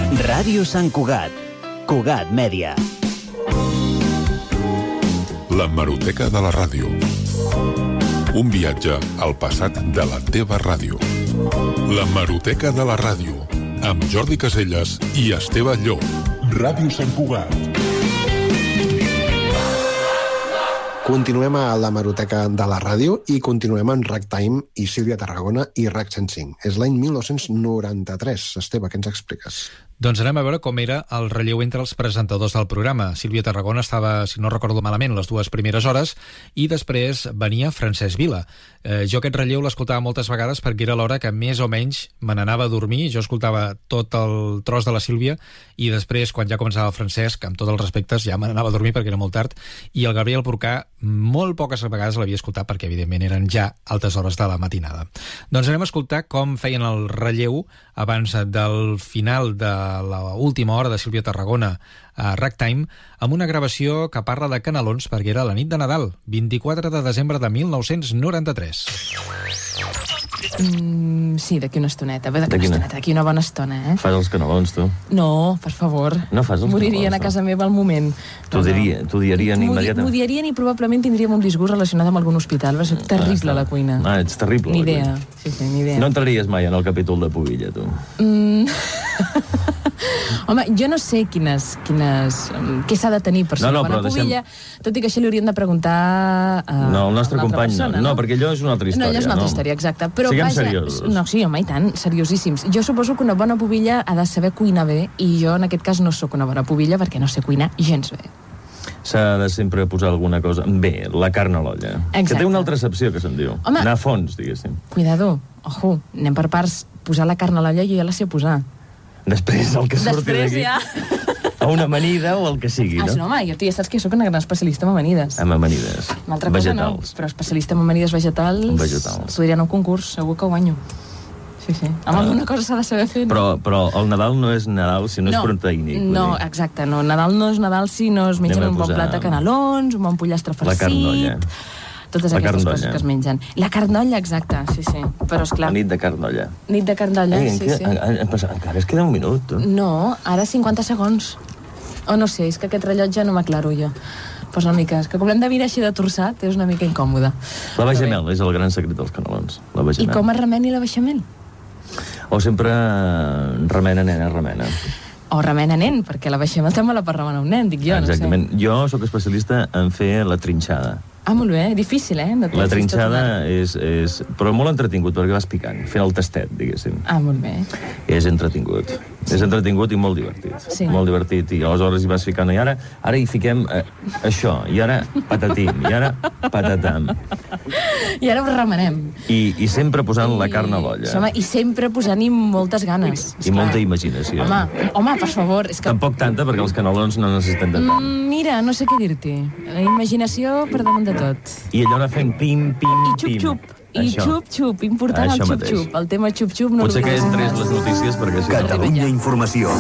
Ràdio Sant Cugat. Cugat Mèdia. L'hemeroteca de la ràdio. Un viatge al passat de la teva ràdio. L'hemeroteca de la ràdio. Amb Jordi Caselles i Esteve Llop. Ràdio Sant Cugat. Continuem a l'hemeroteca de la ràdio i continuem amb Ragtime i Sílvia Tarragona i RAC 105. És l'any 1993. Esteve, què ens expliques? Doncs anem a veure com era el relleu entre els presentadors del programa. Sílvia Tarragona estava, si no recordo malament, les dues primeres hores i després venia Francesc Vila. Jo aquest relleu l'escoltava moltes vegades perquè era l'hora que més o menys me n'anava a dormir. Jo escoltava tot el tros de la Sílvia i després, quan ja començava el Francesc, amb tots els respectes, ja me n'anava a dormir perquè era molt tard. I el Gabriel Porcà molt poques vegades l'havia escoltat perquè, evidentment, eren ja altes hores de la matinada. Doncs anem a escoltar com feien el relleu abans del final de l'última hora de Sílvia Tarragona a Ragtime, amb una gravació que parla de canelons perquè era la nit de Nadal, 24 de desembre de 1993. Sí, d'aquí una estoneta. D'aquí una bona estona, Fas els canelons, tu? No, per favor. No fas els canelons? Moririen a casa meva al moment. T'ho dirien immediatament? M'ho dirien i probablement tindríem un disgust relacionat amb algun hospital. Va ser terrible la cuina. Ets terrible. Ni idea. Sí, ni idea. No entraries mai en el capítol de Pubilla, tu? Home, jo no sé què s'ha de tenir per ser una bona pubilla, tot i que això li hauríem de preguntar no, el nostre company persona, no, perquè allò és una altra història. No, allò és una altra història, exacte. Però siguem seriosos. No, sí, home, i tant, seriosíssims. Jo suposo que una bona pubilla ha de saber cuinar bé, i jo en aquest cas no sóc una bona pubilla perquè no sé cuinar gens bé. S'ha de sempre posar alguna cosa bé, la carn a l'olla. Exacte. Que té una altra accepció, que se'n diu. Home, anar a fons, diguéssim. Cuidado, ojo, anem per parts. Posar la carn a l'olla jo ja la sé posar. Després, el que surti d'aquí. Ja. A una amanida o el que sigui, no? No, home, ja saps que jo soc una gran especialista en amanides. En amanides. Vegetals. No, però especialista en amanides vegetals. T'ho diré en un concurs, segur que guanyo. Sí. Amb alguna cosa s'ha de saber fer. No? Però el Nadal no és Nadal si no és proteínic. No, exacte, no. Nadal no és Nadal si no es mengen un bon plat de canelons, un bon pollastre farcit... La carnolla. Totes aquestes coses que es mengen. La carnolla, exacte, sí. Però, esclar... La nit de carnolla. Nit de carnolla, sí. Encara es queda un minut, tu. No, ara 50 segons. O no sé, és que aquest rellotge no m'aclaro jo. Pues una mica, és que com l'hem de mirar així de torçat, és una mica incòmode. La beixamel és el gran secret dels canelons. I com es remeni la beixamel? O sempre remena, nena, remena. O remena nen, perquè la beixamel també la pot remenar un nen, dic jo, exactament. No sé. Jo sóc especialista en fer la trinxada. Molt bé, difícil, No la trinxada és... Però molt entretingut, perquè vas picant, fent el tastet, diguéssim. Molt bé. És entretingut. És entretingut i molt divertit. Sí. Molt divertit, i aleshores hi vas ficant. I ara hi fiquem això, i ara patatim, i ara patatam. I ara ho remenem. I sempre posant la carn a l'olla. Home, i sempre posant-hi moltes ganes. I molta imaginació. Home, per favor. És que... Tampoc tanta, perquè els canelons no necessiten de tant. Mira, no sé què dir-t'hi. La imaginació per damunt de tot. I allò anar fent pim, pim, pim. I xup-xup. I xup-xup. Important el xup-xup. El tema xup-xup no... Potser que entres les notícies perquè... Catalunya Informació.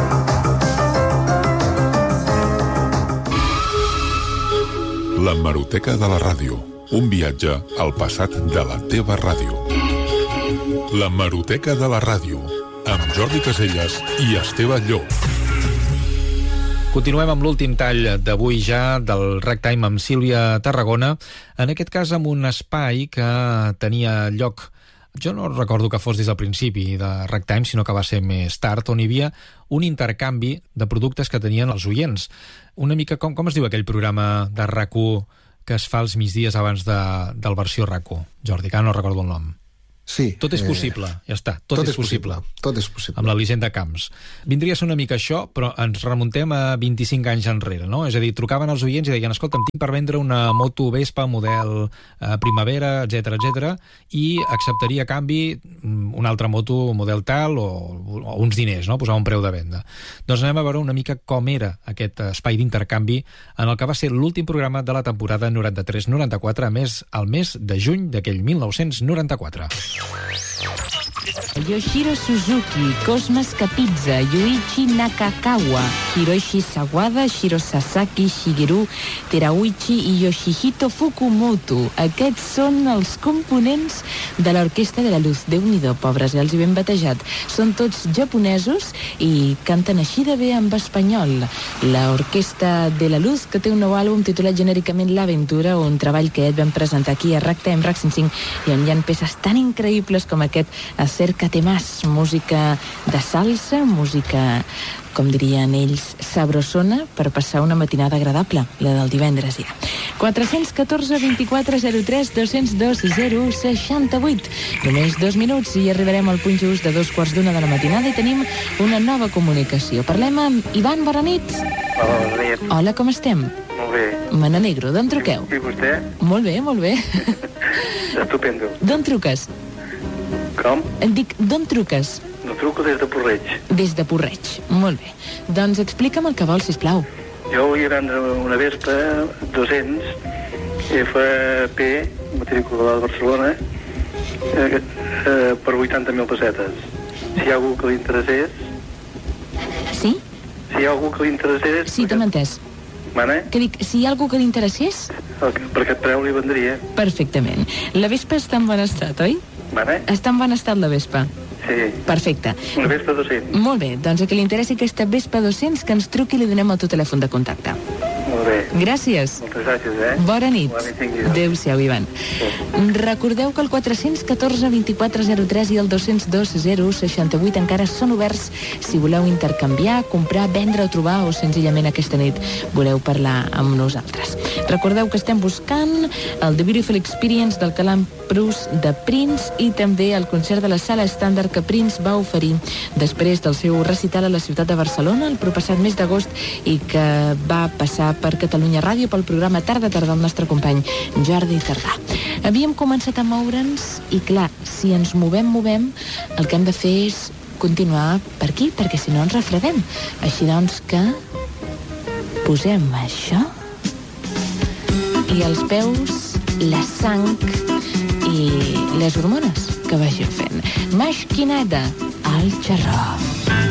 L'hemeroteca de la ràdio. Un viatge al passat de la teva ràdio. L'hemeroteca de la ràdio. Amb Jordi Caselles i Esteve Llop. Continuem amb l'últim tall d'avui ja del Ragtime amb Sílvia Tarragona, en aquest cas amb un espai que tenia lloc, jo no recordo que fos des del principi de Ragtime, sinó que va ser més tard, on hi havia un intercanvi de productes que tenien els oients. Una mica com es diu aquell programa de RAC1 que es fa els migdies abans del versió RAC1? Jordi, que no recordo el nom. Sí. Tot és possible, ja està, tot és possible. Tot és possible. Amb l'Elisenda Camps. Vindria a ser una mica això, però ens remuntem a 25 anys enrere, no? És a dir, trucaven els oients i deien, escolta'm, tinc per vendre una moto Vespa model Primavera, etc, i acceptaria a canvi una altra moto model tal o uns diners, no? Posar un preu de venda. Doncs anem a veure una mica com era aquest espai d'intercanvi en el que va ser l'últim programa de la temporada 93-94, a més, al mes de juny d'aquell 1994. Yoshiro Suzuki, Cosma Scapizza, Yuichi Nakakawa, Hiroshi Sawada, Shiro Sasaki, Shigeru Terauchi i Yoshihito Fukumoto. Aquests són els components de l'Orquestra de la Luz. Déu-n'hi-do, pobres, ja els hi ben batejat. Són tots japonesos i canten així de bé en espanyol. L'Orquestra de la Luz, que té un nou àlbum titulat genèricament L'Aventura, un treball que vam presentar aquí a Ragtime, RAC 105, i on hi ha peces tan increïbles com aquest Acércate Más, música de salsa, música, com dirien ells, sabrosona, per passar una matinada agradable, la del divendres ja. 414 24 03 202 0 68. Només 2 minuts i arribarem al punt just de 2:15 de la matinada i tenim una nova comunicació. Parlem amb Ivan, bona nit. Hola, bona nit. Hola, com estem? Molt bé. Me n'alegro. D'on truqueu? I vostè? Molt bé, molt bé. Estupendo. D'on truques? Com? Et dic, d'on truques? No truco des de Porreig. Des de Porreig. Molt bé. Doncs explica'm el que vols, sisplau. Jo vull vendre una Vespa 200 FP, matrícula de Barcelona, per 80.000 pessetes. Si hi ha algú que li interessés... Sí? Si hi ha algú que li interessés... Sí, t'hem entès. Mana? Que dic, si hi ha algú que li interessés... Per aquest preu li vendria. Perfectament. La Vespa està en bon estat, oi? Mana? Està en bon estat, la Vespa. Sí. Perfecte. Una Vespa 200. Molt bé, doncs a qui li interessi aquesta Vespa 200, que ens truqui i li donem el teu telèfon de contacte. Molt bé. Gràcies. Moltes gràcies, Bona nit. Bona nit, tingui. Adéu-siau, Ivan. Recordeu que el 414 2403 i el 202 068 encara són oberts si voleu intercanviar, comprar, vendre o trobar, o senzillament aquesta nit voleu parlar amb nosaltres. Recordeu que estem buscant el The Beautiful Experience del Calam Prus de Prince i també el concert de la Sala Estàndard que Prince va oferir després del seu recital a la ciutat de Barcelona el proppassat mes d'agost i que va passar per Catalunya Ràdio pel programa Tarda el nostre company Jordi Tardà. Havíem començat a moure'ns i clar, si ens movem, el que hem de fer és continuar per aquí, perquè si no ens refredem. Així doncs que posem això i als peus la sang i les hormones que vagin fent. Masquinada al xarró.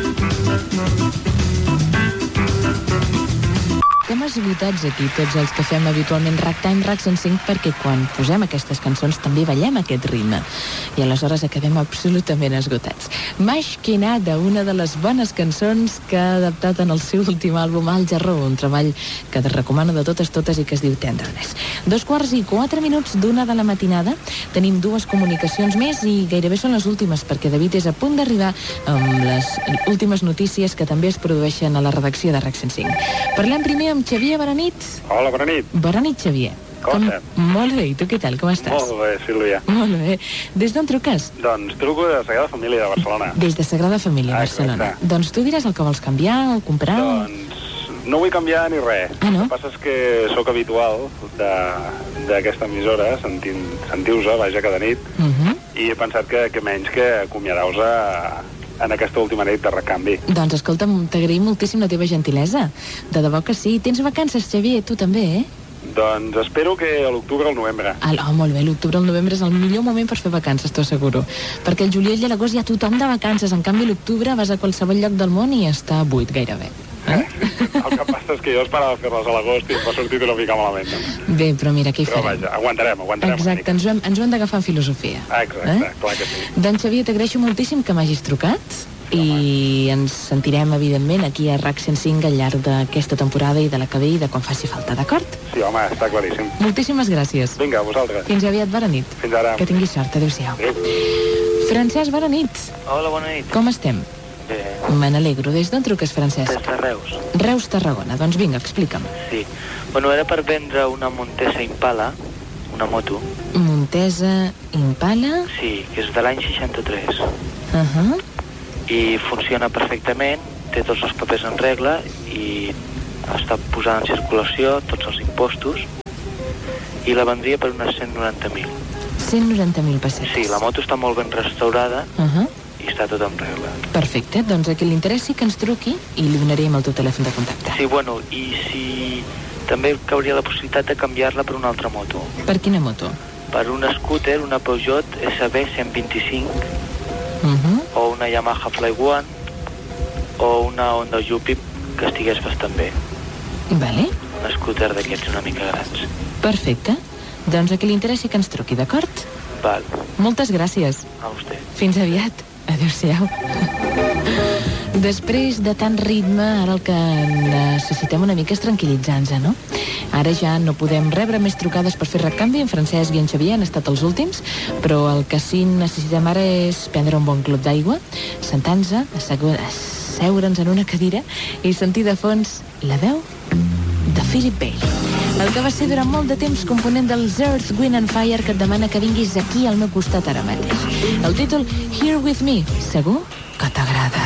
Estem esgotats aquí, tots els que fem habitualment Ragtime, RAC 105, perquè quan posem aquestes cançons també ballem aquest ritme. I aleshores acabem absolutament esgotats. Masquinada, una de les bones cançons que ha adaptat en el seu últim àlbum Al Jarró, un treball que et recomano de totes i que es diu Tenderness. 2:04 d'una de la matinada. Tenim dues comunicacions més i gairebé són les últimes, perquè David és a punt d'arribar amb les últimes notícies que també es produeixen a la redacció de RAC 105. Parlem primer amb Xavier, bona nit. Hola, bona nit. Bona nit, Xavier. Com estem? Molt bé, i tu què tal, com estàs? Molt bé, Sílvia. Molt bé. Des d'on truques? Doncs truco de Sagrada Família de Barcelona. Des de Sagrada Família, Barcelona. Doncs tu diràs el que vols canviar o comprar? Doncs no vull canviar ni res. Ah, no? El que passa és que sóc habitual d'aquesta emissora, sentiu-vos, vaja, cada nit, i he pensat que menys que acomiadar-vos en aquesta última nit de recanvi. Doncs escolta'm, t'agraïm moltíssim la teva gentilesa. De debò que sí. Tens vacances, Xavier, tu també, eh? Doncs espero que a l'octubre o al novembre. Molt bé, l'octubre o el novembre és el millor moment per fer vacances, t'ho asseguro. Perquè el juliol i a l'agost hi ha tothom de vacances. En canvi, l'octubre vas a qualsevol lloc del món i està buit gairebé. El que passa és que jo esperava fer-les a l'agost i em va sortir una mica malament. Bé, però mira, què hi farem? Però vaja, aguantarem. Exacte, ens ho hem d'agafar en filosofia. Exacte, clar que sí. Doncs Xavier, t'agraeixo moltíssim que m'hagis trucat i ens sentirem, evidentment, aquí a RAC 105 al llarg d'aquesta temporada i de la que ve i de quan faci falta, d'acord? Sí, home, està claríssim. Moltíssimes gràcies. Vinga, vosaltres. Fins aviat, bona nit. Fins ara. Que tinguis sort, adéu-siau. Francesc, bona nit. Hola, bona nit. Com estem? Bé. Me n'alegro. Des d'on truques, Francesc? Des de Reus. Reus, Tarragona. Doncs vinga, explica'm. Sí. Bueno, era per vendre una Montesa Impala, una moto. Montesa Impala? Sí, que és de l'any 63. I funciona perfectament, té tots els papers en regla i està posada en circulació, tots els impostos, i la vendria per unes 190.000. 190.000 pessetes. Sí, la moto està molt ben restaurada i està tot en regla. Perfecte, doncs a qui li interessi que ens truqui i li donarem el teu telèfon de contacte. Sí, bueno, i si també cauria la possibilitat de canviar-la per una altra moto. Per quina moto? Per una scooter, una Peugeot SB 125 o una Yamaha Fly One, o una Honda Yupi que estigués bastant bé. Vale. Un scooter d'aquests una mica grans. Perfecte. Doncs a qui li interessi que ens truqui, d'acord? Val. Moltes gràcies. A vostè. Fins aviat. Adéu-siau. Després de tant ritme, ara el que necessitem una mica és tranquil·litzar-nos, no? Ara ja no podem rebre més trucades per fer recanvi. En Francesc i en Xavier han estat els últims, però el que sí necessitem ara és prendre un bon glop d'aigua, sentar-nos, asseure'ns en una cadira i sentir de fons la veu de Philip Bailey, el que va ser durant molt de temps component dels Earth, Wind and Fire, que et demana que vinguis aquí al meu costat ara mateix. El títol Here With Me, segur que t'agrada.